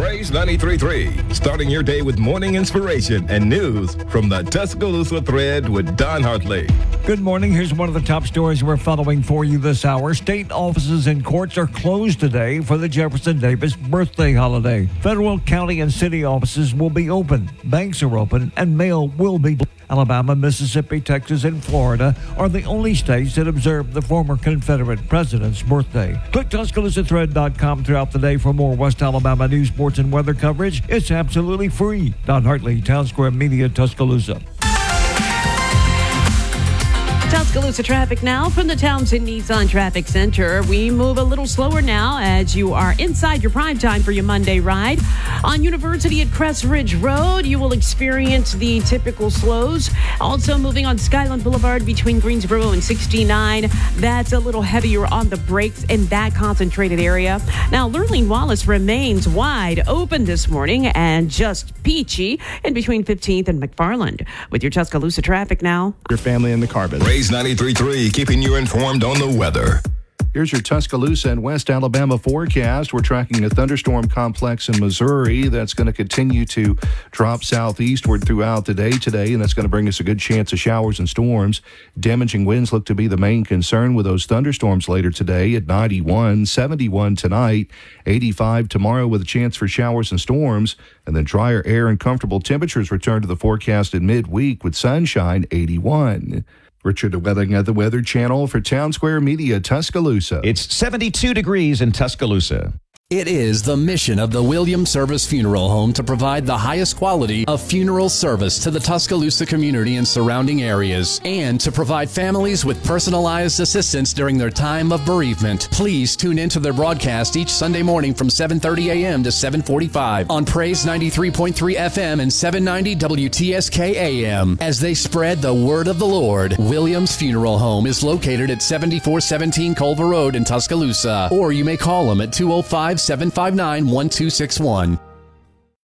Praise 93.3, starting your day with morning inspiration and news from the Tuscaloosa Thread with Don Hartley. Good morning. Here's one of the top stories we're following for you this hour. State offices and courts are closed today for the Jefferson Davis birthday holiday. Federal, county, and city offices will be open. Banks are open, and mail will be. Alabama, Mississippi, Texas, and Florida are the only states that observe the former Confederate president's birthday. Click TuscaloosaThread.com throughout the day for more West Alabama news, sports, and weather coverage. It's absolutely free. Don Hartley, Town Square Media, Tuscaloosa. Tuscaloosa traffic now from the Townsend Nissan Traffic Center. We move a little slower now as you are inside your prime time for your Monday ride. On University at Crest Ridge Road, you will experience the typical slows. Also moving on Skyland Boulevard between Greensboro and 69. That's a little heavier on the brakes in that concentrated area. Now, Lurleen Wallace remains wide open this morning and just peachy in between 15th and McFarland. With your Tuscaloosa traffic now. Your family in the carbon. Praise 93.3, keeping you informed on the weather. Here's your Tuscaloosa and West Alabama forecast. We're tracking a thunderstorm complex in Missouri that's going to continue to drop southeastward throughout the day today, and that's going to bring us a good chance of showers and storms. Damaging winds look to be the main concern with those thunderstorms later today at 91, 71 tonight, 85 tomorrow with a chance for showers and storms, and then drier air and comfortable temperatures return to the forecast in midweek with sunshine, 81. Richard Weathing at the Weather Channel for Town Square Media, Tuscaloosa. It's 72 degrees in Tuscaloosa. It is the mission of the Williams Service Funeral Home to provide the highest quality of funeral service to the Tuscaloosa community and surrounding areas, and to provide families with personalized assistance during their time of bereavement. Please tune into their broadcast each Sunday morning from 7:30 a.m. to 7:45 on Praise 93.3 FM and 790 WTSK AM. As they spread the word of the Lord, Williams Funeral Home is located at 7417 Culver Road in Tuscaloosa, or you may call them at 205-759-1261.